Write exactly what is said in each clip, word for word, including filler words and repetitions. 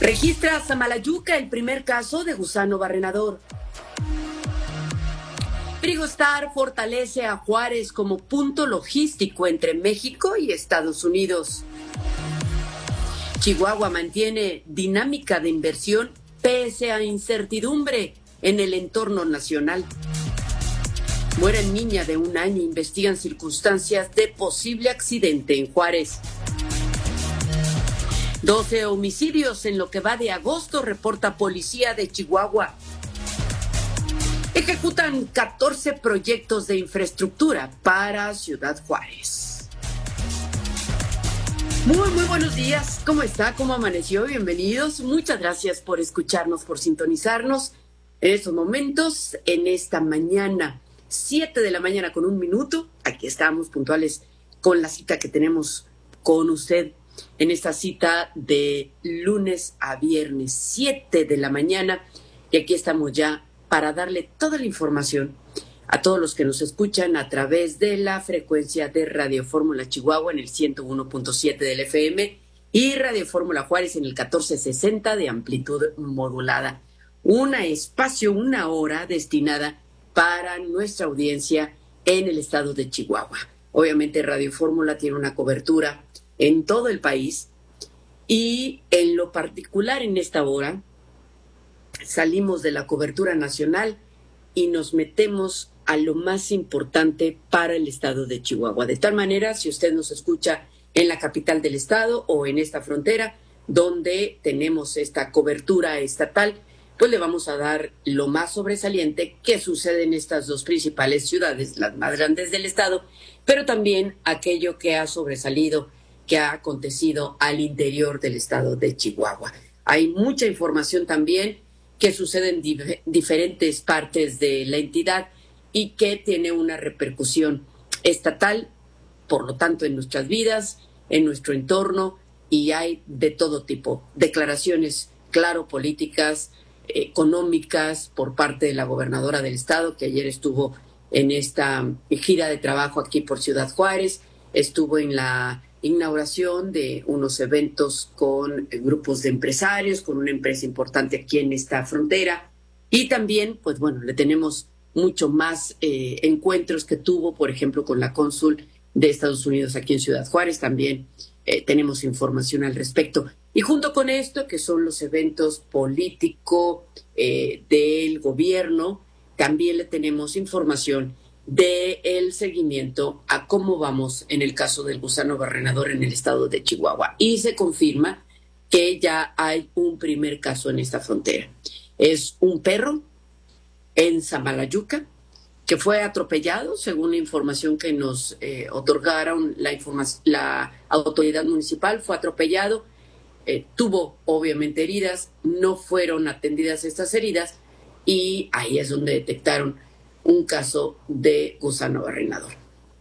Registra Samalayuca el primer caso de gusano barrenador. Prigostar fortalece a Juárez como punto logístico entre México y Estados Unidos. Chihuahua mantiene dinámica de inversión pese a incertidumbre en el entorno nacional. Muere niña de un año, investigan circunstancias de posible accidente en Juárez. doce homicidios en lo que va de agosto, reporta Policía de Chihuahua. Ejecutan catorce proyectos de infraestructura para Ciudad Juárez. Muy, muy buenos días. ¿Cómo está? ¿Cómo amaneció? Bienvenidos. Muchas gracias por escucharnos, por sintonizarnos en estos momentos, en esta mañana, siete de la mañana con un minuto. Aquí estamos puntuales con la cita que tenemos con usted en esta cita de lunes a viernes, siete de la mañana. Y aquí estamos ya para darle toda la información a todos los que nos escuchan a través de la frecuencia de Radio Fórmula Chihuahua en el ciento uno punto siete del F M y Radio Fórmula Juárez en el catorce sesenta de amplitud modulada. Un espacio, una hora destinada para nuestra audiencia en el estado de Chihuahua. Obviamente Radio Fórmula tiene una cobertura en todo el país y en lo particular en esta hora salimos de la cobertura nacional y nos metemos a lo más importante para el estado de Chihuahua. De tal manera, si usted nos escucha en la capital del estado o en esta frontera donde tenemos esta cobertura estatal, pues le vamos a dar lo más sobresaliente que sucede en estas dos principales ciudades, las más grandes del estado, pero también aquello que ha sobresalido, que ha acontecido al interior del estado de Chihuahua. Hay mucha información también que sucede en dif- diferentes partes de la entidad y que tiene una repercusión estatal, por lo tanto, en nuestras vidas, en nuestro entorno, y hay de todo tipo. Declaraciones, claro, políticas, económicas por parte de la gobernadora del estado, que ayer estuvo en esta gira de trabajo aquí por Ciudad Juárez, estuvo en la inauguración de unos eventos con grupos de empresarios, con una empresa importante aquí en esta frontera, y también, pues bueno, le tenemos mucho más eh, encuentros que tuvo, por ejemplo, con la cónsul de Estados Unidos aquí en Ciudad Juárez, también eh, tenemos información al respecto. Y junto con esto, que son los eventos políticos eh, del gobierno, también le tenemos información del seguimiento a cómo vamos en el caso del gusano barrenador en el estado de Chihuahua. Y se confirma que ya hay un primer caso en esta frontera. Es un perro en Samalayuca que fue atropellado, según la información que nos eh, otorgaron la, informa- la autoridad municipal, fue atropellado. Eh, tuvo obviamente heridas, no fueron atendidas estas heridas y ahí es donde detectaron un caso de gusano barrenador.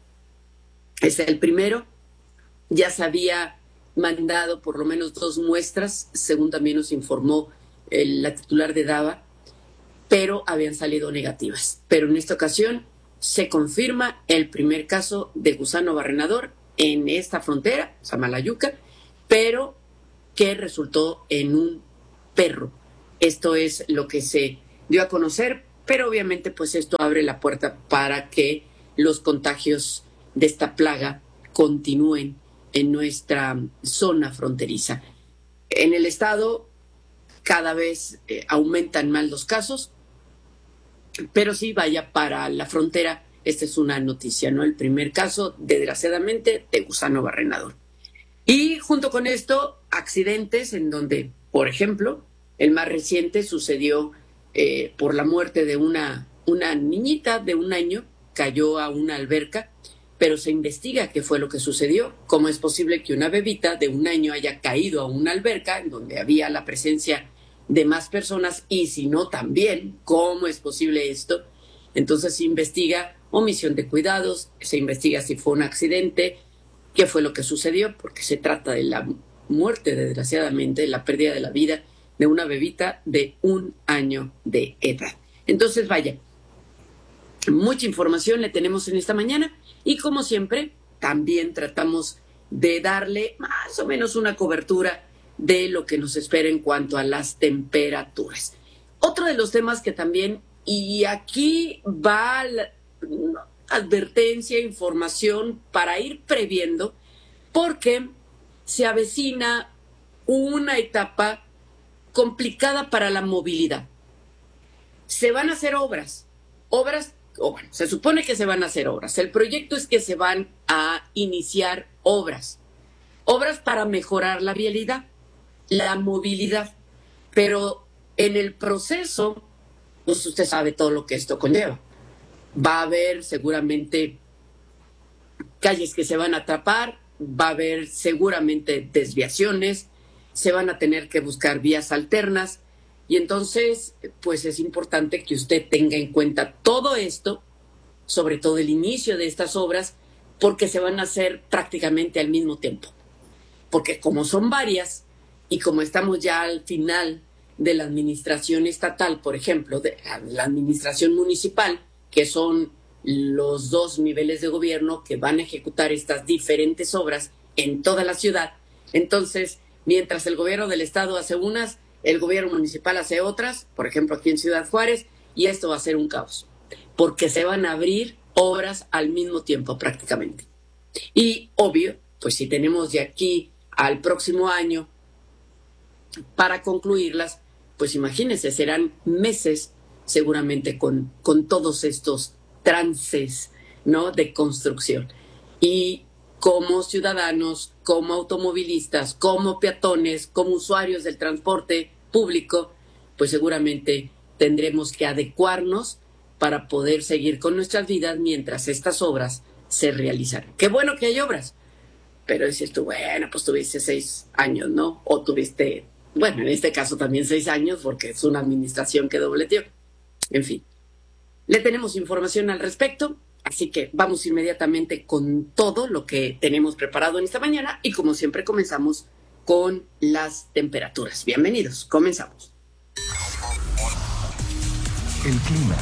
Es el primero, ya se había mandado por lo menos dos muestras, según también nos informó el, la titular de DAVA, pero habían salido negativas. Pero en esta ocasión se confirma el primer caso de gusano barrenador en esta frontera, Samalayuca, pero que resultó en un perro. Esto es lo que se dio a conocer, pero obviamente pues esto abre la puerta para que los contagios de esta plaga continúen en nuestra zona fronteriza. En el estado cada vez eh, aumentan más los casos, pero sí, vaya, para la frontera esta es una noticia, ¿no? El primer caso, desgraciadamente, de gusano barrenador. Y junto con esto, accidentes en donde, por ejemplo, el más reciente sucedió eh, por la muerte de una, una niñita de un año, cayó a una alberca, pero se investiga qué fue lo que sucedió. ¿Cómo es posible que una bebita de un año haya caído a una alberca en donde había la presencia de más personas? Y si no, también, ¿cómo es posible esto? Entonces se investiga omisión de cuidados, se investiga si fue un accidente, qué fue lo que sucedió, porque se trata de la muerte, desgraciadamente, de la pérdida de la vida de una bebita de un año de edad. Entonces, vaya, mucha información le tenemos en esta mañana y, como siempre, también tratamos de darle más o menos una cobertura de lo que nos espera en cuanto a las temperaturas. Otro de los temas que también, y aquí va la advertencia, información para ir previendo, porque se avecina una etapa complicada para la movilidad. Se van a hacer obras, obras, o bueno, se supone que se van a hacer obras. El proyecto es que se van a iniciar obras, obras para mejorar la vialidad, la movilidad, pero en el proceso, pues usted sabe todo lo que esto conlleva. Va a haber seguramente calles que se van a tapar, va a haber seguramente desviaciones, se van a tener que buscar vías alternas, y entonces pues es importante que usted tenga en cuenta todo esto, sobre todo el inicio de estas obras, porque se van a hacer prácticamente al mismo tiempo. Porque como son varias y como estamos ya al final de la administración estatal, por ejemplo, de la administración municipal, que son los dos niveles de gobierno que van a ejecutar estas diferentes obras en toda la ciudad, entonces, mientras el gobierno del estado hace unas, el gobierno municipal hace otras, por ejemplo, aquí en Ciudad Juárez, y esto va a ser un caos, porque se van a abrir obras al mismo tiempo prácticamente. Y obvio, pues si tenemos de aquí al próximo año para concluirlas, pues imagínense, serán meses seguramente con, con todos estos trances, ¿no?, de construcción. Y como ciudadanos, como automovilistas, como peatones, como usuarios del transporte público, pues seguramente tendremos que adecuarnos para poder seguir con nuestras vidas mientras estas obras se realizan. Qué bueno que hay obras, pero dices tú, bueno, pues tuviste seis años, ¿no? O tuviste, bueno, en este caso también seis años, porque es una administración que dobleteó. En fin, le tenemos información al respecto, así que vamos inmediatamente con todo lo que tenemos preparado en esta mañana y como siempre comenzamos con las temperaturas. Bienvenidos, comenzamos. El clima.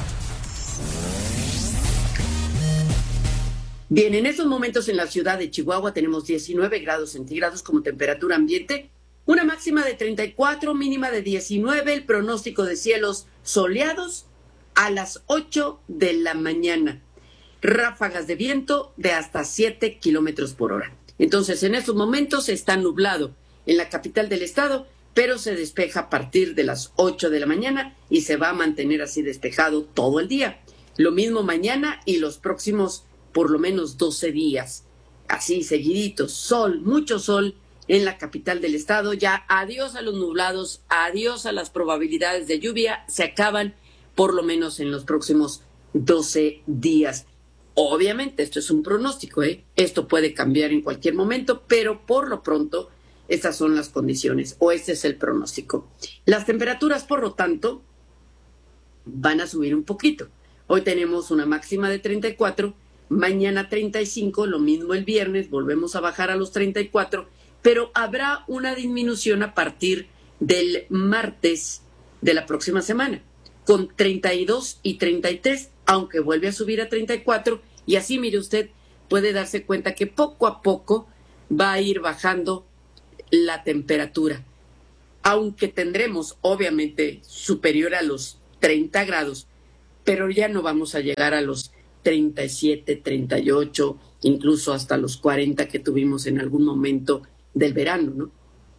Bien, en estos momentos en la ciudad de Chihuahua tenemos diecinueve grados centígrados como temperatura ambiente, una máxima de treinta y cuatro, mínima de diecinueve, el pronóstico de cielos soleados a las ocho de la mañana. Ráfagas de viento de hasta siete kilómetros por hora. Entonces, en estos momentos está nublado en la capital del estado, pero se despeja a partir de las ocho de la mañana y se va a mantener así despejado todo el día. Lo mismo mañana y los próximos por lo menos doce días. Así, seguiditos, sol, mucho sol en la capital del estado. Ya adiós a los nublados, adiós a las probabilidades de lluvia, se acaban por lo menos en los próximos doce días. Obviamente, esto es un pronóstico, ¿eh? Esto puede cambiar en cualquier momento, pero por lo pronto, estas son las condiciones, o este es el pronóstico. Las temperaturas, por lo tanto, van a subir un poquito. Hoy tenemos una máxima de treinta y cuatro, mañana treinta y cinco, lo mismo el viernes, volvemos a bajar a los treinta y cuatro, pero habrá una disminución a partir del martes de la próxima semana, con treinta y dos y treinta y tres, aunque vuelve a subir a treinta y cuatro, y así, mire usted, puede darse cuenta que poco a poco va a ir bajando la temperatura, aunque tendremos obviamente superior a los treinta grados, pero ya no vamos a llegar a los treinta y siete, treinta y ocho, incluso hasta los cuarenta que tuvimos en algún momento del verano, ¿no?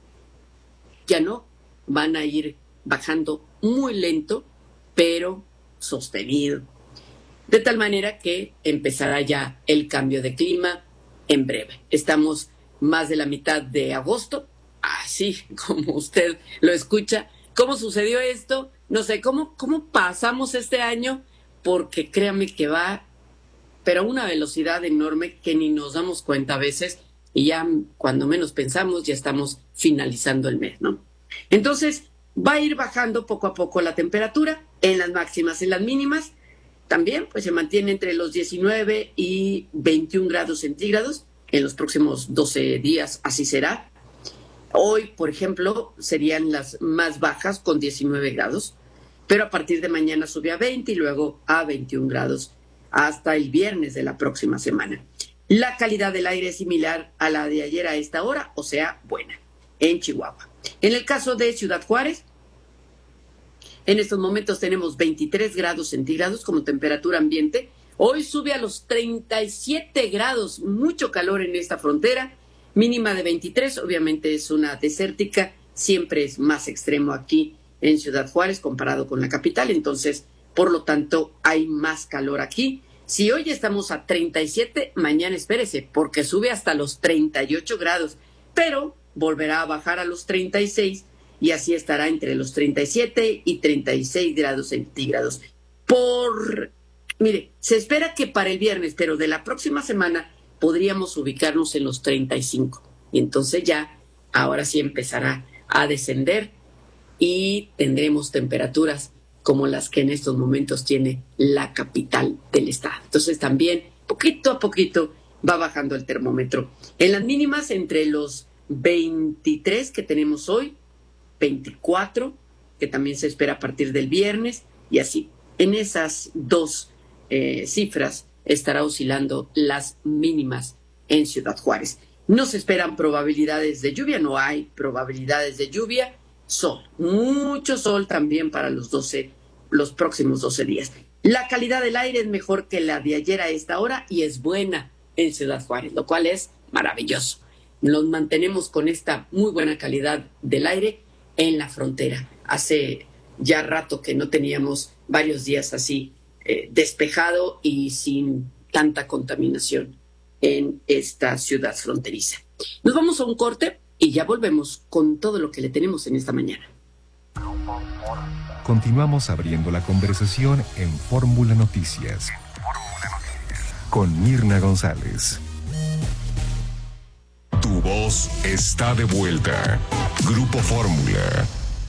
Ya no, van a ir bajando muy lento, pero sostenido. De tal manera que empezará ya el cambio de clima en breve. Estamos más de la mitad de agosto, así como usted lo escucha. ¿Cómo sucedió esto? No sé, ¿cómo, cómo pasamos este año? Porque créame que va, pero a una velocidad enorme que ni nos damos cuenta a veces, y ya cuando menos pensamos ya estamos finalizando el mes, ¿no? Entonces, va a ir bajando poco a poco la temperatura en las máximas, en las mínimas. También pues se mantiene entre los diecinueve y veintiún grados centígrados. En los próximos doce días así será. Hoy, por ejemplo, serían las más bajas con diecinueve grados, pero a partir de mañana sube a veinte y luego a veintiún grados hasta el viernes de la próxima semana. La calidad del aire es similar a la de ayer a esta hora, o sea, buena, en Chihuahua. En el caso de Ciudad Juárez, en estos momentos tenemos veintitrés grados centígrados como temperatura ambiente. Hoy sube a los treinta y siete grados, mucho calor en esta frontera, mínima de veintitrés, obviamente es una desértica, siempre es más extremo aquí en Ciudad Juárez comparado con la capital, entonces, por lo tanto, hay más calor aquí. Si hoy estamos a treinta y siete, mañana espérese, porque sube hasta los treinta y ocho grados, pero volverá a bajar a los treinta y seis y así estará entre los treinta y siete y treinta y seis grados centígrados. Por... Mire, se espera que para el viernes, pero de la próxima semana podríamos ubicarnos en los treinta y cinco. Y entonces ya, ahora sí empezará a descender y tendremos temperaturas como las que en estos momentos tiene la capital del estado. Entonces también, poquito a poquito, va bajando el termómetro. En las mínimas, entre los veintitrés que tenemos hoy, veinticuatro, que también se espera a partir del viernes, y así. En esas dos Eh, cifras estará oscilando las mínimas en Ciudad Juárez. No se esperan probabilidades de lluvia, no hay probabilidades de lluvia. Sol, mucho sol también para los doce, los próximos doce días. La calidad del aire es mejor que la de ayer a esta hora y es buena en Ciudad Juárez, lo cual es maravilloso. Nos mantenemos con esta muy buena calidad del aire en la frontera. Hace ya rato que no teníamos varios días así Eh, despejado y sin tanta contaminación en esta ciudad fronteriza. Nos vamos a un corte y ya volvemos con todo lo que le tenemos en esta mañana. Continuamos abriendo la conversación en Fórmula Noticias con Mirna González. Tu voz está de vuelta. Grupo Fórmula.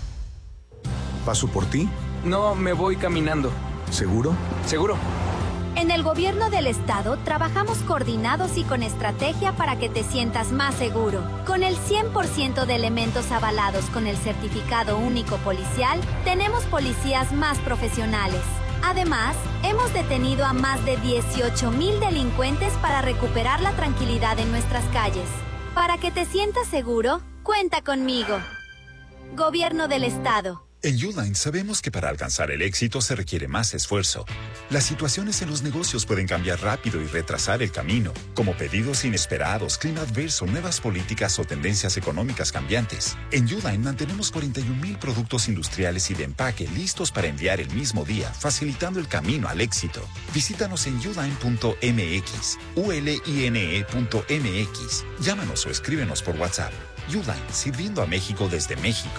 ¿Paso por ti? No, me voy caminando. ¿Seguro? Seguro. En el gobierno del estado trabajamos coordinados y con estrategia para que te sientas más seguro. Con el cien por ciento de elementos avalados con el certificado único policial, tenemos policías más profesionales. Además, hemos detenido a más de dieciocho mil delincuentes para recuperar la tranquilidad en nuestras calles. Para que te sientas seguro, cuenta conmigo. Gobierno del estado. En Uline sabemos que para alcanzar el éxito se requiere más esfuerzo. Las situaciones en los negocios pueden cambiar rápido y retrasar el camino, como pedidos inesperados, clima adverso, nuevas políticas o tendencias económicas cambiantes. En Uline mantenemos cuarenta y un mil productos industriales y de empaque listos para enviar el mismo día, facilitando el camino al éxito. Visítanos en uline punto m x, u l i n e punto m x. Llámanos o escríbenos por WhatsApp. Uline, sirviendo a México desde México.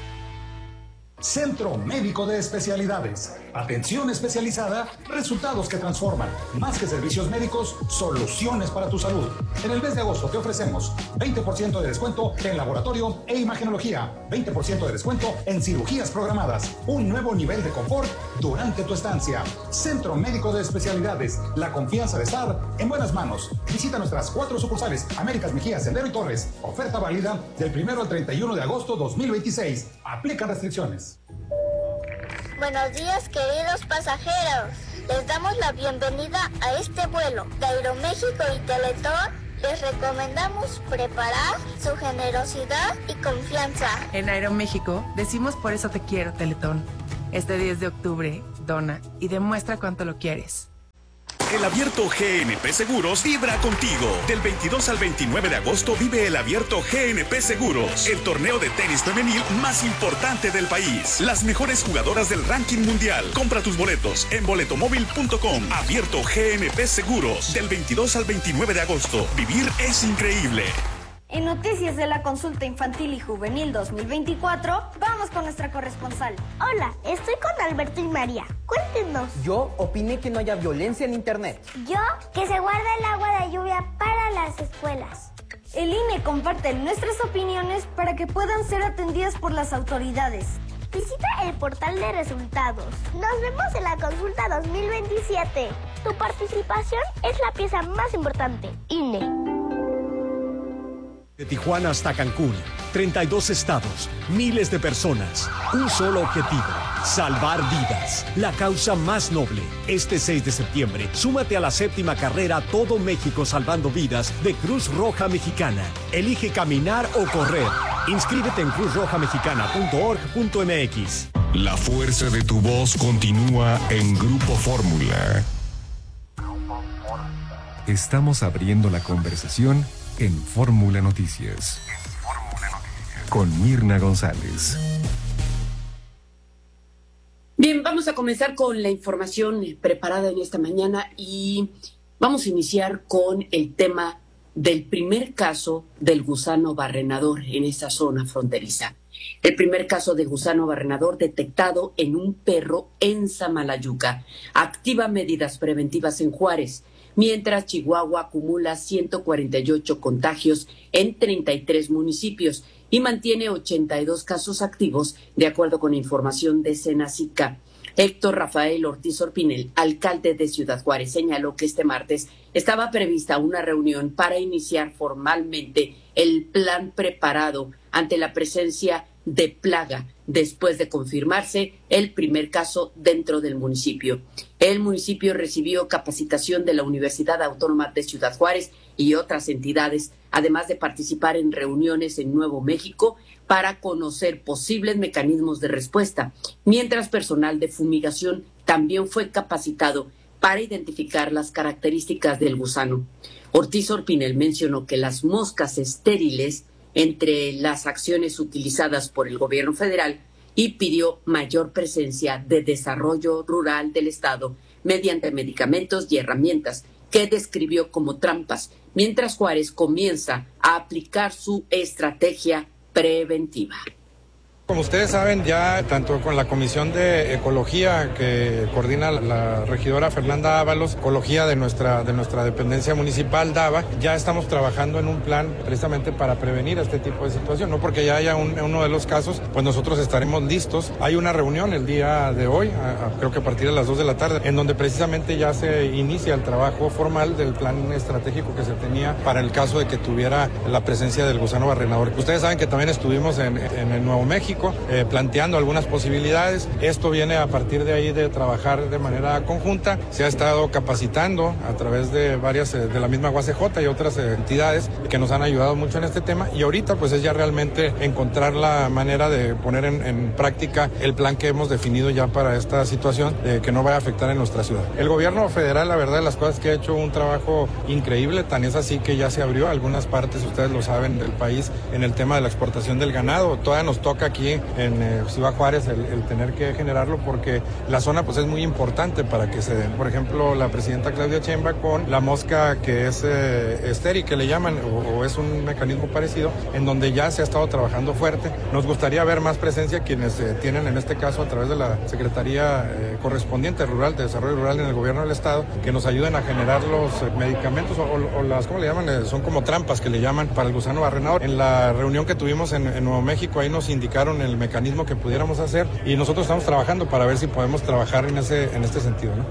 Centro Médico de Especialidades. Atención especializada, resultados que transforman. Más que servicios médicos, soluciones para tu salud. En el mes de agosto te ofrecemos veinte por ciento de descuento en laboratorio e imagenología, veinte por ciento de descuento en cirugías programadas, un nuevo nivel de confort durante tu estancia. Centro Médico de Especialidades, la confianza de estar en buenas manos. Visita nuestras cuatro sucursales, Américas Mejía, Sendero y Torres. Oferta válida del primero al treinta y uno de agosto dos mil veintiséis. Aplican restricciones. Buenos días, queridos pasajeros. Les damos la bienvenida a este vuelo. De Aeroméxico y Teletón les recomendamos preparar su generosidad y confianza. En Aeroméxico decimos por eso te quiero, Teletón. Este diez de octubre, dona y demuestra cuánto lo quieres. El Abierto G N P Seguros vibra contigo. Del veintidós al veintinueve de agosto vive el Abierto G N P Seguros, el torneo de tenis femenil más importante del país. Las mejores jugadoras del ranking mundial. Compra tus boletos en boletomóvil punto com. Abierto G N P Seguros. Del veintidós al veintinueve de agosto. Vivir es increíble. En Noticias de la Consulta Infantil y Juvenil dos mil veinticuatro, vamos con nuestra corresponsal. Hola, estoy con Alberto y María. Cuéntenos. Yo opiné que no haya violencia en Internet. Yo, que se guarda el agua de lluvia para las escuelas. El I N E comparte nuestras opiniones para que puedan ser atendidas por las autoridades. Visita el portal de resultados. Nos vemos en la consulta dos mil veintisiete. Tu participación es la pieza más importante. I N E. De Tijuana hasta Cancún, treinta y dos estados, miles de personas, un solo objetivo, salvar vidas, la causa más noble. Este seis de septiembre, súmate a la séptima carrera Todo México Salvando Vidas de Cruz Roja Mexicana. Elige caminar o correr. Inscríbete en cruz roja mexicana punto org punto m x. La fuerza de tu voz continúa en Grupo Fórmula. Estamos abriendo la conversación en Fórmula Noticias. Con Mirna González. Bien, vamos a comenzar con la información preparada en esta mañana y vamos a iniciar con el tema del primer caso del gusano barrenador en esta zona fronteriza. El primer caso de gusano barrenador detectado en un perro en Samalayuca. Activa medidas preventivas en Juárez, mientras Chihuahua acumula ciento cuarenta y ocho contagios en treinta y tres municipios y mantiene ochenta y dos casos activos, de acuerdo con información de Senacica. Héctor Rafael Ortiz Orpinel, alcalde de Ciudad Juárez, señaló que este martes estaba prevista una reunión para iniciar formalmente el plan preparado ante la presencia de plaga, después de confirmarse el primer caso dentro del municipio. El municipio recibió capacitación de la Universidad Autónoma de Ciudad Juárez y otras entidades, además de participar en reuniones en Nuevo México para conocer posibles mecanismos de respuesta, mientras personal de fumigación también fue capacitado para identificar las características del gusano. Ortiz Orpinel mencionó que las moscas estériles entre las acciones utilizadas por el gobierno federal y pidió mayor presencia de desarrollo rural del Estado mediante medicamentos y herramientas que describió como trampas, mientras Juárez comienza a aplicar su estrategia preventiva. Como ustedes saben, ya tanto con la Comisión de Ecología que coordina la regidora Fernanda Ábalos, Ecología de nuestra, de nuestra dependencia municipal, DAVA, ya estamos trabajando en un plan precisamente para prevenir este tipo de situación, no porque ya haya un, uno de los casos, pues nosotros estaremos listos. Hay una reunión el día de hoy, a, a, creo que a partir de las dos de la tarde, en donde precisamente ya se inicia el trabajo formal del plan estratégico que se tenía para el caso de que tuviera la presencia del gusano barrenador. Ustedes saben que también estuvimos en, en el Nuevo México, Eh, planteando algunas posibilidades. Esto viene a partir de ahí de trabajar de manera conjunta. Se ha estado capacitando a través de varias, eh, de la misma U A C J y otras eh, entidades que nos han ayudado mucho en este tema, y ahorita pues es ya realmente encontrar la manera de poner en, en práctica el plan que hemos definido ya para esta situación, eh, que no vaya a afectar en nuestra ciudad. El gobierno federal, la verdad, las cosas que ha hecho un trabajo increíble, tan es así que ya se abrió algunas partes, ustedes lo saben, del país en el tema de la exportación del ganado. Todavía nos toca aquí en eh, Ciudad Juárez el, el tener que generarlo, porque la zona pues es muy importante para que se den. Por ejemplo, la presidenta Claudia Sheinbaum con la mosca que es eh, estéril, que le llaman, o, o es un mecanismo parecido, en donde ya se ha estado trabajando fuerte. Nos gustaría ver más presencia quienes eh, tienen en este caso a través de la Secretaría eh, correspondiente rural, de Desarrollo Rural en el Gobierno del Estado, que nos ayuden a generar los eh, medicamentos o, o, o las, ¿cómo le llaman? Eh, son como trampas que le llaman para el gusano barrenador. En la reunión que tuvimos en, en Nuevo México, ahí nos indicaron el mecanismo que pudiéramos hacer, y nosotros estamos trabajando para ver si podemos trabajar en ese en este sentido, ¿no?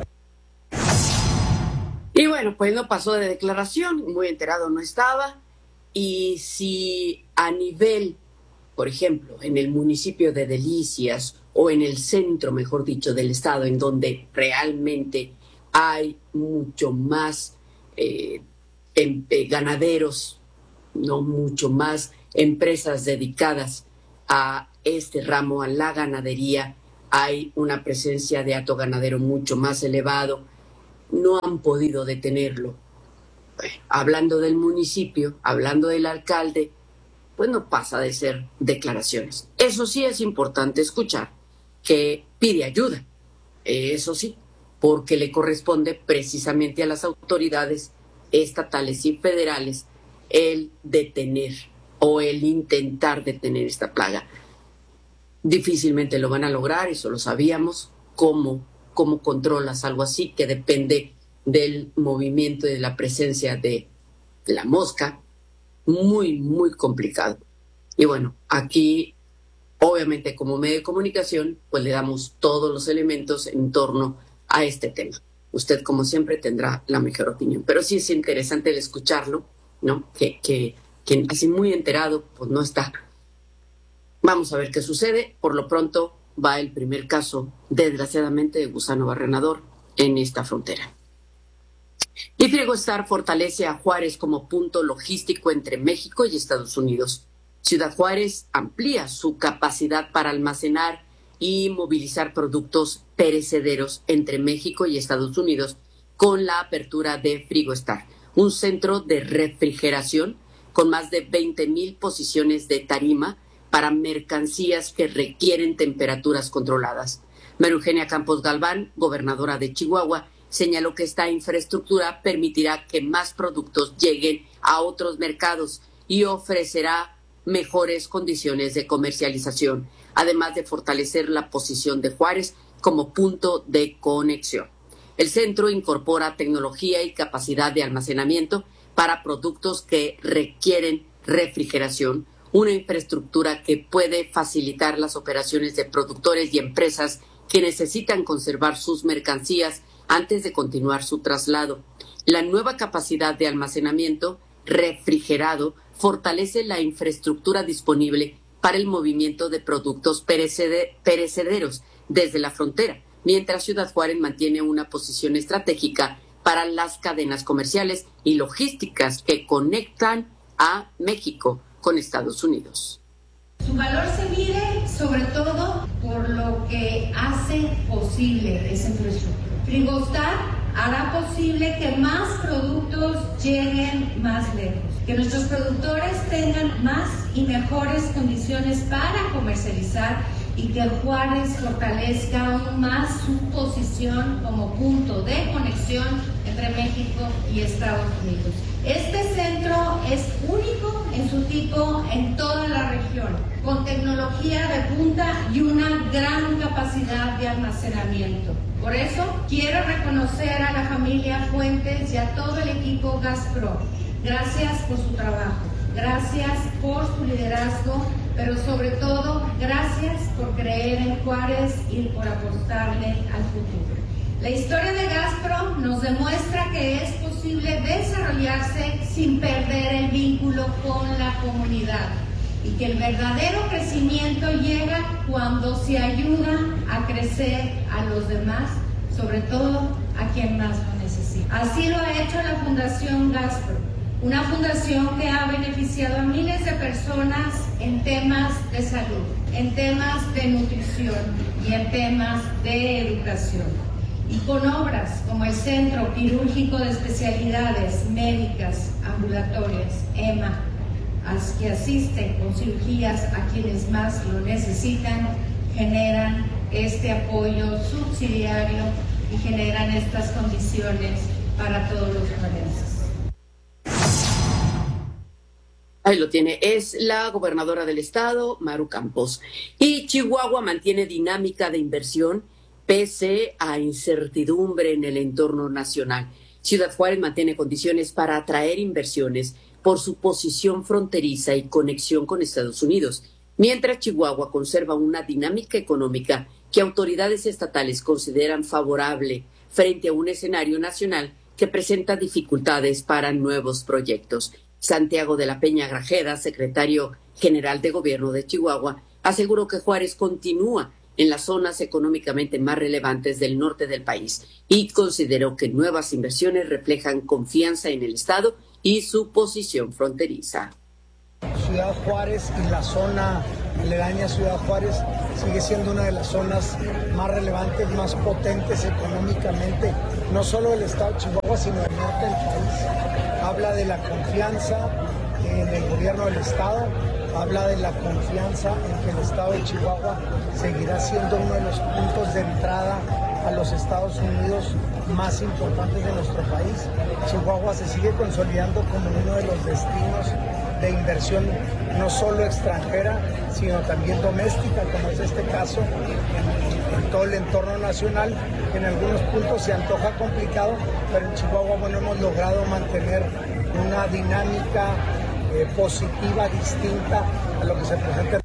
Y bueno, pues no pasó de declaración, muy enterado no estaba, y si a nivel, por ejemplo, en el municipio de Delicias o en el centro, mejor dicho, del estado, en donde realmente hay mucho más eh, em, eh, ganaderos, no mucho más empresas dedicadas a este ramo, a la ganadería, hay una presencia de hato ganadero mucho más elevado, no han podido detenerlo. Bueno, hablando del municipio, hablando del alcalde, pues no pasa de ser declaraciones. Eso sí es importante escuchar, que pide ayuda, eso sí, porque le corresponde precisamente a las autoridades estatales y federales el detener o el intentar detener esta plaga. Difícilmente lo van a lograr, eso lo sabíamos. ¿Cómo, cómo controlas algo así que depende del movimiento y de la presencia de la mosca? Muy, muy complicado. Y bueno, aquí, obviamente, como medio de comunicación, pues le damos todos los elementos en torno a este tema. Usted, como siempre, tendrá la mejor opinión. Pero sí es interesante el escucharlo, ¿no? Que, que quien así muy enterado, pues no está. Vamos a ver qué sucede. Por lo pronto va el primer caso, desgraciadamente, de gusano barrenador en esta frontera. Y FriguStar fortalece a Juárez como punto logístico entre México y Estados Unidos. Ciudad Juárez amplía su capacidad para almacenar y movilizar productos perecederos entre México y Estados Unidos con la apertura de FriguStar, un centro de refrigeración con más de veinte mil posiciones de tarima para mercancías que requieren temperaturas controladas. María Eugenia Campos Galván, gobernadora de Chihuahua, señaló que esta infraestructura permitirá que más productos lleguen a otros mercados y ofrecerá mejores condiciones de comercialización, además de fortalecer la posición de Juárez como punto de conexión. El centro incorpora tecnología y capacidad de almacenamiento para productos que requieren refrigeración, una infraestructura que puede facilitar las operaciones de productores y empresas que necesitan conservar sus mercancías antes de continuar su traslado. La nueva capacidad de almacenamiento refrigerado fortalece la infraestructura disponible para el movimiento de productos perecede- perecederos desde la frontera, mientras Ciudad Juárez mantiene una posición estratégica para las cadenas comerciales y logísticas que conectan a México con Estados Unidos. Su valor se mide sobre todo por lo que hace posible esa infraestructura. FriguStar hará posible que más productos lleguen más lejos, que nuestros productores tengan más y mejores condiciones para comercializar y que Juárez fortalezca aún más su posición como punto de conexión entre México y Estados Unidos. Este centro es único en su tipo en toda la región, con tecnología de punta y una gran capacidad de almacenamiento. Por eso, quiero reconocer a la familia Fuentes y a todo el equipo Gaspro. Gracias por su trabajo, gracias por su liderazgo, pero sobre todo, gracias por creer en Juárez y por apostarle al futuro. La historia de Gaspro nos demuestra que es posible desarrollarse sin perder el vínculo con la comunidad y que el verdadero crecimiento llega cuando se ayuda a crecer a los demás, sobre todo a quien más lo necesita. Así lo ha hecho la Fundación Gaspro, una fundación que ha beneficiado a miles de personas en temas de salud, en temas de nutrición y en temas de educación. Y con obras como el Centro Quirúrgico de Especialidades Médicas Ambulatorias, EMA, que asisten con cirugías a quienes más lo necesitan, generan este apoyo subsidiario y generan estas condiciones para todos los juarenses. Ahí lo tiene, es la gobernadora del estado, Maru Campos. Y Chihuahua mantiene dinámica de inversión pese a incertidumbre en el entorno nacional. Ciudad Juárez mantiene condiciones para atraer inversiones por su posición fronteriza y conexión con Estados Unidos, mientras Chihuahua conserva una dinámica económica que autoridades estatales consideran favorable frente a un escenario nacional que presenta dificultades para nuevos proyectos. Santiago de la Peña Grajeda, secretario general de Gobierno de Chihuahua, aseguró que Juárez continúa en las zonas económicamente más relevantes del norte del país y consideró que nuevas inversiones reflejan confianza en el Estado y su posición fronteriza. Ciudad Juárez y la zona aledaña a Ciudad Juárez sigue siendo una de las zonas más relevantes, más potentes económicamente, no solo del estado de Chihuahua, sino del norte del país. Habla de la confianza en el gobierno del estado, habla de la confianza en que el estado de Chihuahua seguirá siendo uno de los puntos de entrada a los Estados Unidos más importantes de nuestro país. Chihuahua se sigue consolidando como uno de los destinos de inversión no solo extranjera, sino también doméstica, como es este caso, en, en todo el entorno nacional, que en algunos puntos se antoja complicado, pero en Chihuahua, bueno, hemos logrado mantener una dinámica eh, positiva, distinta a lo que se presenta.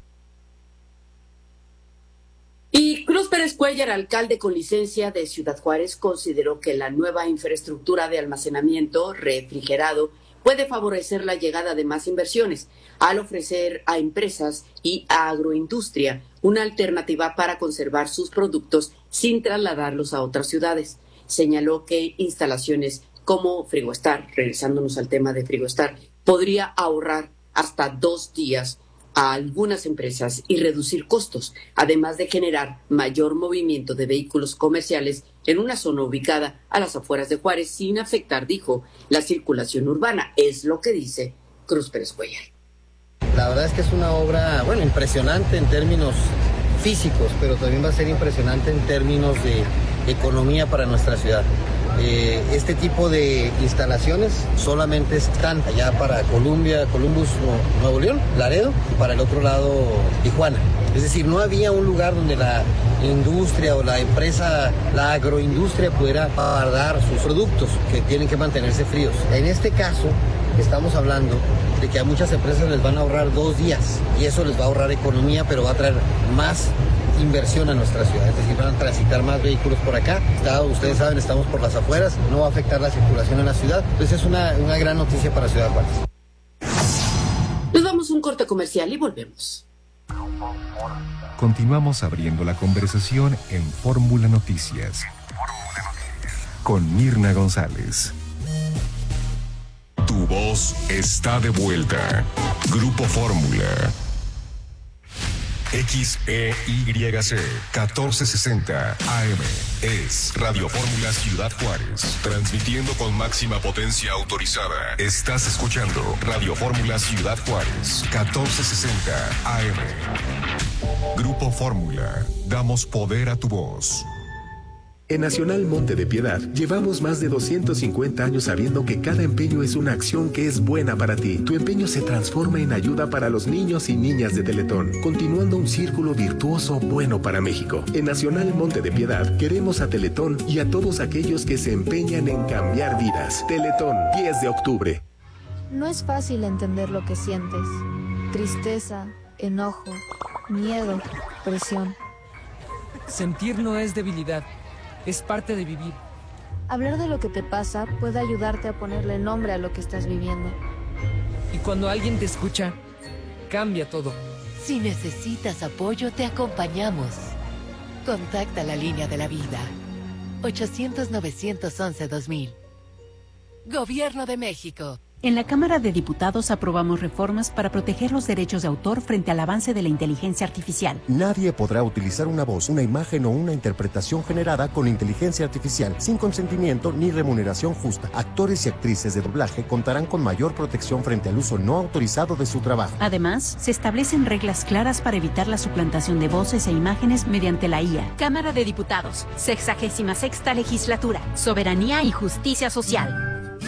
Y Cruz Pérez Cuellar, alcalde con licencia de Ciudad Juárez, consideró que la nueva infraestructura de almacenamiento refrigerado puede favorecer la llegada de más inversiones al ofrecer a empresas y a agroindustria una alternativa para conservar sus productos sin trasladarlos a otras ciudades. Señaló que instalaciones como Frigostar, regresándonos al tema de Frigostar, podría ahorrar hasta dos días a algunas empresas y reducir costos, además de generar mayor movimiento de vehículos comerciales en una zona ubicada a las afueras de Juárez sin afectar, dijo, la circulación urbana. Es lo que dice Cruz Pérez Cuellar. La verdad es que es una obra, bueno, impresionante en términos físicos, pero también va a ser impresionante en términos de economía para nuestra ciudad. Eh, este tipo de instalaciones solamente están allá para Columbia, Columbus, Nuevo León, Laredo, y para el otro lado Tijuana. Es decir, no había un lugar donde la industria o la empresa, la agroindustria pudiera guardar sus productos que tienen que mantenerse fríos. En este caso, estamos hablando de que a muchas empresas les van a ahorrar dos días y eso les va a ahorrar economía, pero va a traer más inversión a nuestra ciudad, es decir, van a transitar más vehículos por acá. Está, ustedes saben, estamos por las afueras, no va a afectar la circulación en la ciudad, entonces es una, una gran noticia para Ciudad Juárez. Nos damos un corte comercial y volvemos. Continuamos abriendo la conversación en Fórmula Noticias con Mirna González. Tu voz está de vuelta. Grupo Fórmula. X E Y C catorce sesenta A M es Radio Fórmula Ciudad Juárez, transmitiendo con máxima potencia autorizada. Estás escuchando Radio Fórmula Ciudad Juárez, catorce sesenta A M. Grupo Fórmula, damos poder a tu voz. En Nacional Monte de Piedad llevamos más de doscientos cincuenta años sabiendo que cada empeño es una acción que es buena para ti. Tu empeño se transforma en ayuda para los niños y niñas de Teletón, continuando un círculo virtuoso bueno para México. En Nacional Monte de Piedad queremos a Teletón y a todos aquellos que se empeñan en cambiar vidas. Teletón, diez de octubre. No es fácil entender lo que sientes. Tristeza, enojo, miedo, presión. Sentir no es debilidad. Es parte de vivir. Hablar de lo que te pasa puede ayudarte a ponerle nombre a lo que estás viviendo. Y cuando alguien te escucha, cambia todo. Si necesitas apoyo, te acompañamos. Contacta la línea de la vida. ochocientos, novecientos once, dos mil. Gobierno de México. En la Cámara de Diputados aprobamos reformas para proteger los derechos de autor frente al avance de la inteligencia artificial. Nadie podrá utilizar una voz, una imagen o una interpretación generada con inteligencia artificial sin consentimiento ni remuneración justa. Actores y actrices de doblaje contarán con mayor protección frente al uso no autorizado de su trabajo. Además, se establecen reglas claras para evitar la suplantación de voces e imágenes mediante la I A. Cámara de Diputados, sexagésima sexta legislatura, soberanía y justicia social.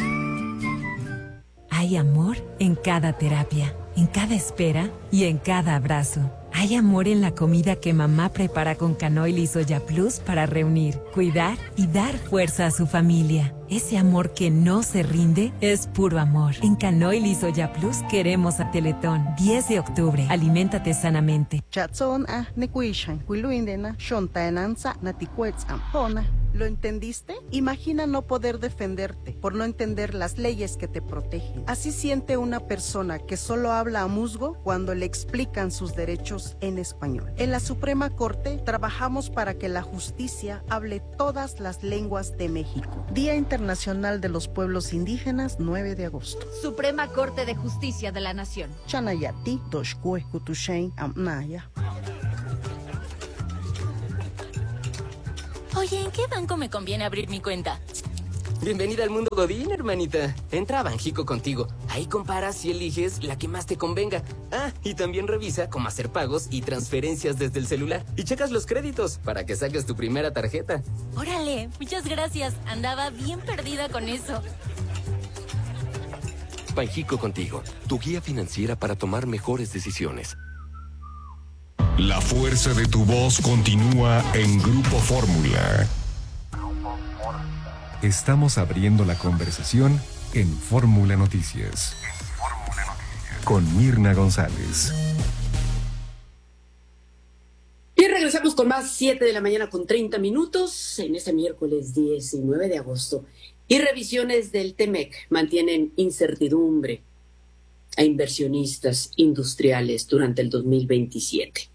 Hay amor en cada terapia, en cada espera y en cada abrazo. Hay amor en la comida que mamá prepara con Canoil y Soya Plus para reunir, cuidar y dar fuerza a su familia. Ese amor que no se rinde es puro amor. En Canoil y Soya Plus queremos a Teletón. diez de octubre. Aliméntate sanamente. ¿Lo entendiste? Imagina no poder defenderte por no entender las leyes que te protegen. Así siente una persona que solo habla a musgo cuando le explican sus derechos en español. En la Suprema Corte trabajamos para que la justicia hable todas las lenguas de México. Día Internacional de los Pueblos Indígenas, nueve de agosto. Suprema Corte de Justicia de la Nación. Chanayati, Doshkue, Kutushain, Amnaya. Oye, ¿en qué banco me conviene abrir mi cuenta? Bienvenida al mundo Godín, hermanita. Entra a Banjico contigo. Ahí comparas y eliges la que más te convenga. Ah, y también revisa cómo hacer pagos y transferencias desde el celular. Y checas los créditos para que saques tu primera tarjeta. Órale, muchas gracias. Andaba bien perdida con eso. Banjico contigo, tu guía financiera para tomar mejores decisiones. La fuerza de tu voz continúa en Grupo Fórmula. Estamos abriendo la conversación en Fórmula Noticias. Con Mirna González. Y regresamos Regresamos con más, siete de la mañana con treinta minutos, en este miércoles diecinueve de agosto. Y revisiones del T-MEC mantienen incertidumbre a inversionistas industriales durante el dos mil veintisiete.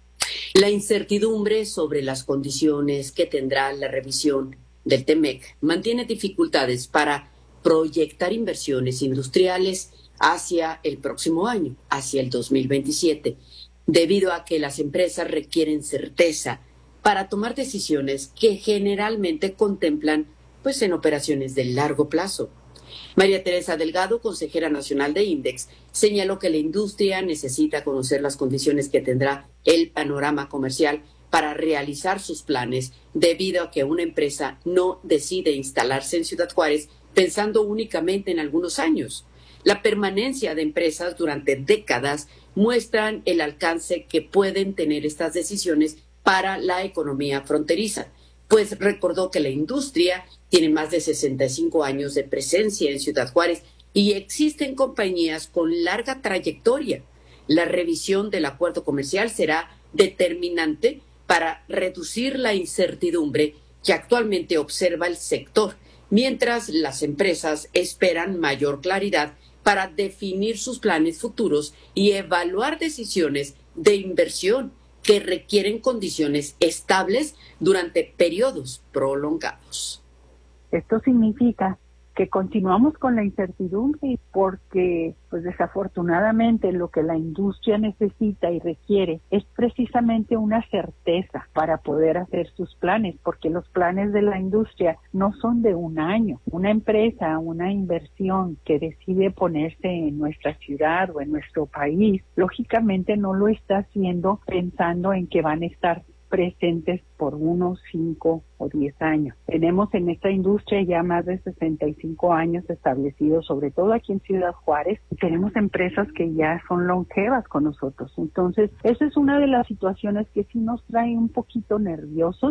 La incertidumbre sobre las condiciones que tendrá la revisión del T-MEC mantiene dificultades para proyectar inversiones industriales hacia el próximo año, hacia el dos mil veintisiete, debido a que las empresas requieren certeza para tomar decisiones que generalmente contemplan pues en operaciones de largo plazo. María Teresa Delgado, consejera nacional de INDEX, señaló que la industria necesita conocer las condiciones que tendrá el panorama comercial para realizar sus planes, debido a que una empresa no decide instalarse en Ciudad Juárez pensando únicamente en algunos años. La permanencia de empresas durante décadas muestran el alcance que pueden tener estas decisiones para la economía fronteriza, pues recordó que la industria tiene más de sesenta y cinco años de presencia en Ciudad Juárez y existen compañías con larga trayectoria. La revisión del acuerdo comercial será determinante para reducir la incertidumbre que actualmente observa el sector, mientras las empresas esperan mayor claridad para definir sus planes futuros y evaluar decisiones de inversión que requieren condiciones estables durante periodos prolongados. Esto significa que continuamos con la incertidumbre porque, pues desafortunadamente, lo que la industria necesita y requiere es precisamente una certeza para poder hacer sus planes, porque los planes de la industria no son de un año. Una empresa, una inversión que decide ponerse en nuestra ciudad o en nuestro país, lógicamente no lo está haciendo pensando en que van a estar presentes por unos cinco o diez años. Tenemos en esta industria ya más de sesenta y cinco años establecidos, sobre todo aquí en Ciudad Juárez, y tenemos empresas que ya son longevas con nosotros. Entonces, esa es una de las situaciones que sí nos trae un poquito nerviosos.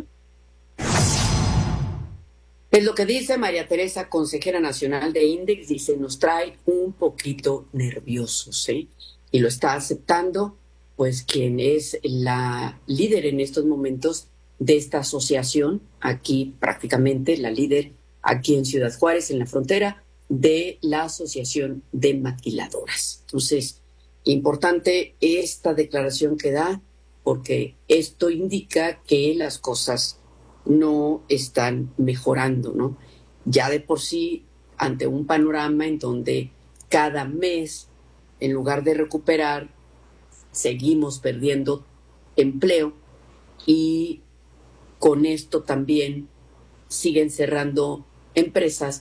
Es lo que dice María Teresa, consejera nacional de INDEX, dice, nos trae un poquito nerviosos, ¿eh? Y lo está aceptando pues quien es la líder en estos momentos de esta asociación, aquí prácticamente la líder aquí en Ciudad Juárez, en la frontera, de la Asociación de Maquiladoras. Entonces, importante esta declaración que da, porque esto indica que las cosas no están mejorando, ¿no? Ya de por sí, ante un panorama en donde cada mes, en lugar de recuperar, seguimos perdiendo empleo y con esto también siguen cerrando empresas.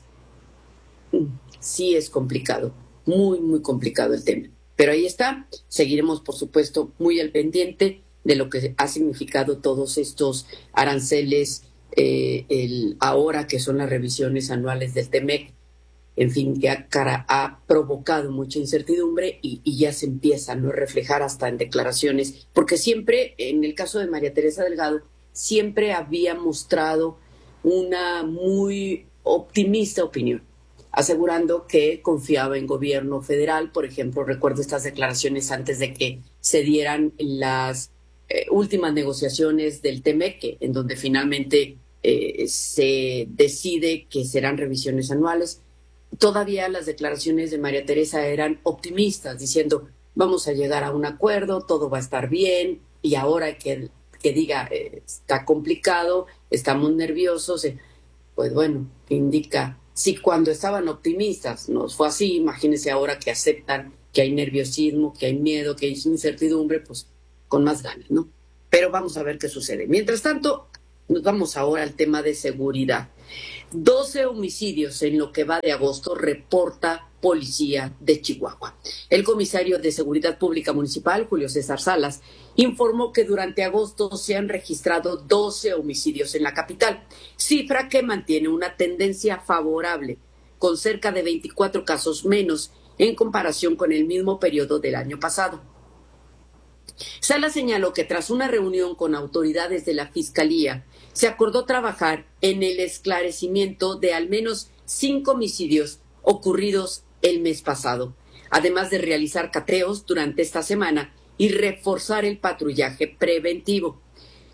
Sí es complicado, muy, muy complicado el tema. Pero ahí está, seguiremos por supuesto muy al pendiente de lo que ha significado todos estos aranceles, eh, el, ahora que son las revisiones anuales del T-MEC. En fin, que ha, cara, ha provocado mucha incertidumbre y, y ya se empieza a no reflejar hasta en declaraciones, porque siempre, en el caso de María Teresa Delgado, siempre había mostrado una muy optimista opinión, asegurando que confiaba en gobierno federal. Por ejemplo, recuerdo estas declaraciones antes de que se dieran las eh, últimas negociaciones del T-MEC, en donde finalmente eh, se decide que serán revisiones anuales. Todavía las declaraciones de María Teresa eran optimistas, diciendo vamos a llegar a un acuerdo, todo va a estar bien, y ahora que, que diga eh, está complicado, estamos nerviosos, eh, pues bueno, indica, si cuando estaban optimistas nos fue así, imagínense ahora que aceptan que hay nerviosismo, que hay miedo, que hay incertidumbre, pues con más ganas, ¿no? Pero vamos a ver qué sucede. Mientras tanto, nos vamos ahora al tema de seguridad. doce homicidios en lo que va de agosto, reporta Policía de Chihuahua. El comisario de Seguridad Pública Municipal, Julio César Salas, informó que durante agosto se han registrado doce homicidios en la capital, cifra que mantiene una tendencia favorable, con cerca de veinticuatro casos menos en comparación con el mismo periodo del año pasado. Salas señaló que tras una reunión con autoridades de la Fiscalía, se acordó trabajar en el esclarecimiento de al menos cinco homicidios ocurridos el mes pasado, además de realizar cateos durante esta semana y reforzar el patrullaje preventivo.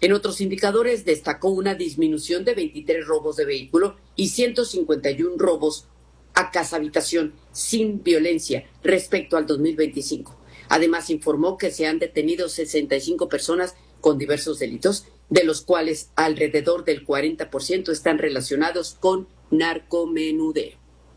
En otros indicadores destacó una disminución de veintitrés robos de vehículo y ciento cincuenta y uno robos a casa habitación sin violencia respecto al dos mil veinticinco. Además informó que se han detenido sesenta y cinco personas con diversos delitos, de los cuales alrededor del cuarenta por ciento están relacionados con narcomenudeo.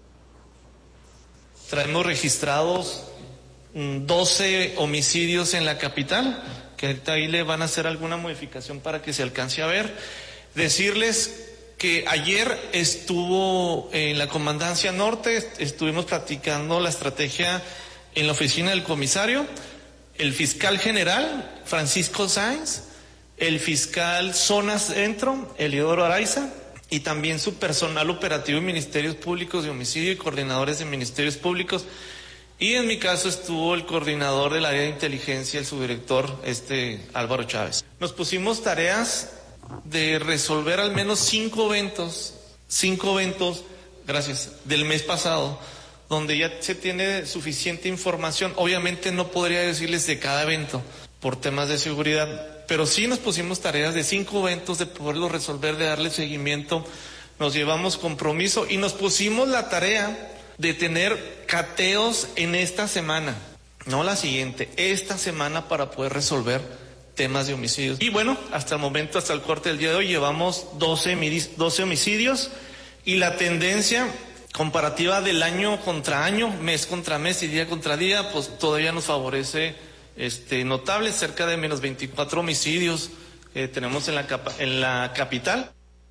Traemos registrados doce homicidios en la capital, que ahorita ahí le van a hacer alguna modificación para que se alcance a ver. Decirles que ayer estuvo en la Comandancia Norte, estuvimos practicando la estrategia en la oficina del comisario, el fiscal general, Francisco Sáenz, el fiscal Zona Centro, Eliodoro Araiza, y también su personal operativo en Ministerios Públicos de Homicidio y coordinadores de Ministerios Públicos. Y en mi caso estuvo el coordinador del área de inteligencia, el subdirector este Álvaro Chávez. Nos pusimos tareas de resolver al menos cinco eventos, cinco eventos, gracias, del mes pasado, donde ya se tiene suficiente información. Obviamente no podría decirles de cada evento por temas de seguridad, pero sí nos pusimos tareas de cinco eventos de poderlos resolver, de darle seguimiento. Nos llevamos compromiso y nos pusimos la tarea de tener cateos en esta semana, no la siguiente, esta semana, para poder resolver temas de homicidios. Y bueno, hasta el momento, hasta el corte del día de hoy, llevamos doce, doce homicidios, y la tendencia comparativa del año contra año, mes contra mes y día contra día, pues todavía nos favorece este, notable, cerca de menos veinticuatro homicidios que tenemos en la, capa, en la capital.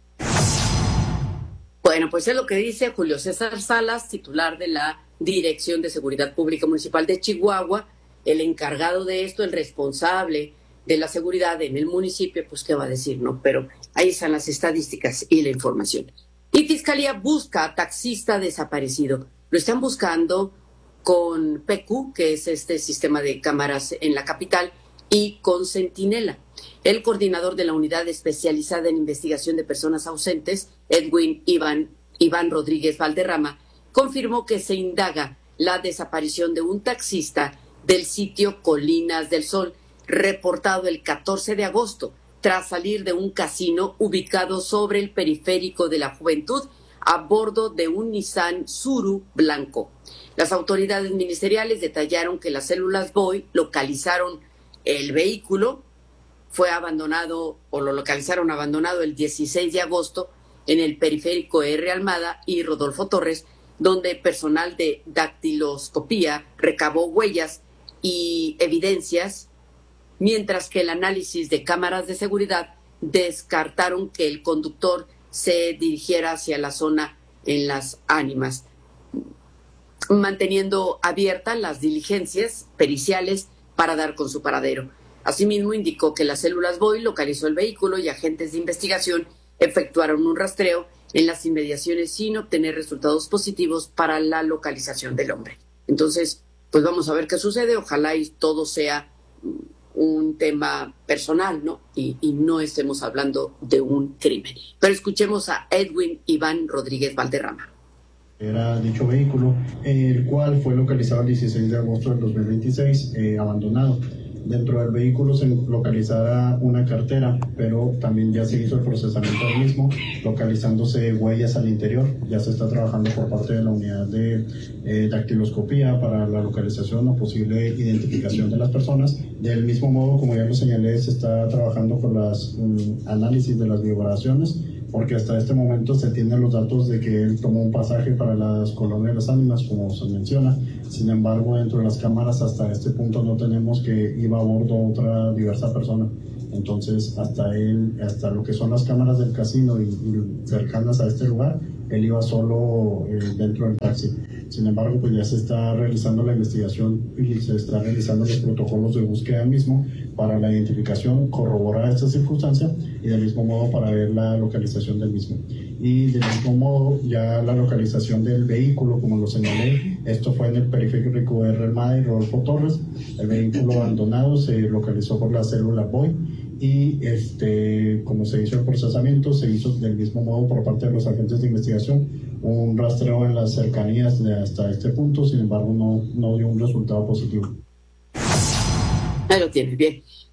Bueno, pues es lo que dice Julio César Salas, titular de la Dirección de Seguridad Pública Municipal de Chihuahua, el encargado de esto, el responsable de la seguridad en el municipio. Pues qué va a decir, ¿no? Pero ahí están las estadísticas y la información. Y Fiscalía busca a taxista desaparecido. Lo están buscando con P Q, que es este sistema de cámaras en la capital, y con Centinela. El coordinador de la Unidad Especializada en Investigación de Personas Ausentes, Edwin Iván, Iván Rodríguez Valderrama, confirmó que se indaga la desaparición de un taxista del sitio Colinas del Sol, reportado el catorce de agosto, tras salir de un casino ubicado sobre el periférico de la Juventud a bordo de un Nissan Tsuru blanco. Las autoridades ministeriales detallaron que las células Boy localizaron el vehículo, fue abandonado o lo localizaron abandonado el dieciséis de agosto en el periférico R. Almada y Rodolfo Torres, donde personal de dactiloscopía recabó huellas y evidencias, mientras que el análisis de cámaras de seguridad descartaron que el conductor se dirigiera hacia la zona en Las Ánimas, manteniendo abiertas las diligencias periciales para dar con su paradero. Asimismo, indicó que las células Boy localizó el vehículo y agentes de investigación efectuaron un rastreo en las inmediaciones sin obtener resultados positivos para la localización del hombre. Entonces, pues vamos a ver qué sucede. Ojalá y todo sea un tema personal, ¿no? Y, y no estemos hablando de un crimen. Pero escuchemos a Edwin Iván Rodríguez Valderrama. Era dicho vehículo, el cual fue localizado el dieciséis de agosto del dos mil veintiséis, eh, abandonado. Dentro del vehículo se localizará una cartera, pero también ya se hizo el procesamiento del mismo, localizándose huellas al interior. Ya se está trabajando por parte de la unidad de eh, dactiloscopía para la localización o posible identificación de las personas. Del mismo modo, como ya lo señalé, se está trabajando con los um, análisis de las vibraciones, porque hasta este momento se tienen los datos de que él tomó un pasaje para las colonias de Las Ánimas, como se menciona. Sin embargo, dentro de las cámaras hasta este punto no tenemos que iba a bordo otra diversa persona. Entonces, hasta él, hasta lo que son las cámaras del casino y, y cercanas a este lugar, él iba solo eh, dentro del taxi. Sin embargo, pues ya se está realizando la investigación y se está realizando los protocolos de búsqueda mismo para la identificación, corroborar esta circunstancia y del mismo modo para ver la localización del mismo. Y del mismo modo, ya la localización del vehículo, como lo señalé, esto fue en el periférico R. Almada y Rodolfo Torres. El vehículo abandonado se localizó por la célula Boy y este, como se hizo el procesamiento, se hizo del mismo modo por parte de los agentes de investigación un rastreo en las cercanías de hasta este punto. Sin embargo, no, no dio un resultado positivo. Ahí lo tiene, bien.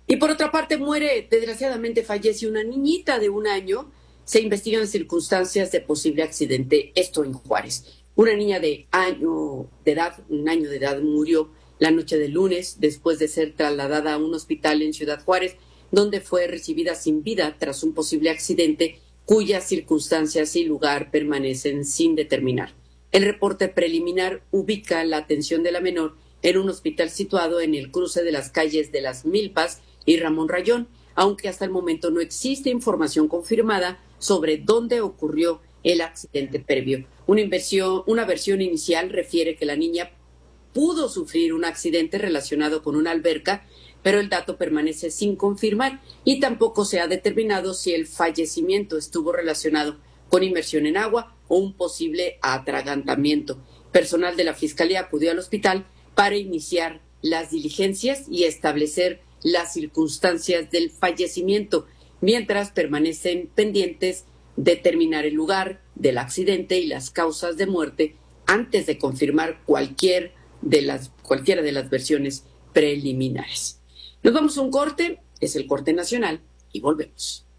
Y por otra parte, muere, desgraciadamente fallece una niñita de un año. Se investigan circunstancias de posible accidente, esto en Juárez. Una niña de año de edad, un año de edad, murió la noche del lunes después de ser trasladada a un hospital en Ciudad Juárez, donde fue recibida sin vida tras un posible accidente cuyas circunstancias y lugar permanecen sin determinar. El reporte preliminar ubica la atención de la menor en un hospital situado en el cruce de las calles de Las Milpas y Ramón Rayón, aunque hasta el momento no existe información confirmada sobre dónde ocurrió el accidente previo. Una, inversión, una versión inicial refiere que la niña pudo sufrir un accidente relacionado con una alberca, pero el dato permanece sin confirmar y tampoco se ha determinado si el fallecimiento estuvo relacionado con inmersión en agua o un posible atragantamiento. Personal de la Fiscalía acudió al hospital para iniciar las diligencias y establecer las circunstancias del fallecimiento, mientras permanecen pendientes determinar el lugar del accidente y las causas de muerte antes de confirmar cualquier de las, cualquiera de las versiones preliminares. Nos vamos a un corte, es el corte nacional, y volvemos.